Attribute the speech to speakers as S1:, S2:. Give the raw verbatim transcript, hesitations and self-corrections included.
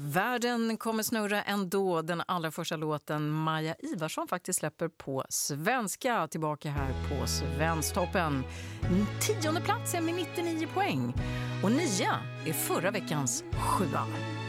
S1: Världen kommer snurra ändå, den allra första låten Maja Ivarsson faktiskt släpper på svenska. Tillbaka här på Svensktoppen. Tionde platsen med nittionio poäng. Och nia är förra veckans sjua.